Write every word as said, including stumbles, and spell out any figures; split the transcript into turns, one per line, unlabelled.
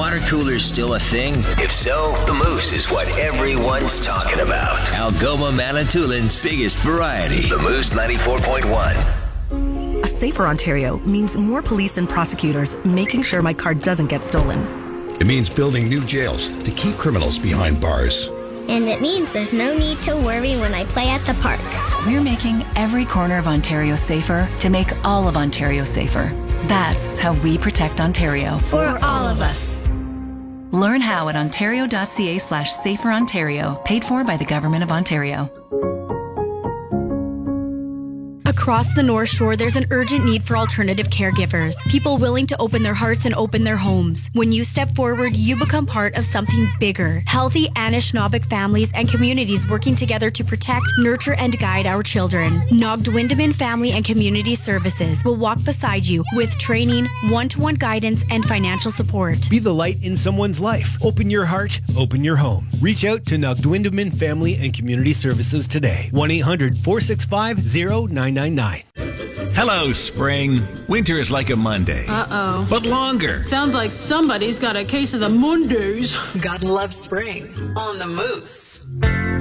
water coolers still a thing?
If so, the Moose is what everyone's talking about.
Algoma Manitoulин's biggest variety.
The Moose ninety-four point one.
A safer Ontario means more police and prosecutors making sure my car doesn't get stolen.
It means building new jails to keep criminals behind bars.
And it means there's no need to worry when I play at the park.
We're making every corner of Ontario safer to make all of Ontario safer. That's how we protect Ontario.
For all of us.
Learn how at ontario.ca slash safer Ontario. Paid for by the Government of Ontario.
Across the North Shore, there's an urgent need for alternative caregivers, people willing to open their hearts and open their homes. When you step forward, you become part of something bigger. Healthy Anishinaabeg families and communities working together to protect, nurture, and guide our children. Nogdwindaman Family and Community Services will walk beside you with training, one-to-one guidance, and financial support.
Be the light in someone's life. Open your heart, open your home. Reach out to Nogdwindaman Family and Community Services today. one eight hundred four six five zero nine nine nine.
Hello, spring. Winter is like a Monday.
Uh-oh.
But longer.
Sounds like somebody's got a case of the Mondays.
God loves spring on the Moose.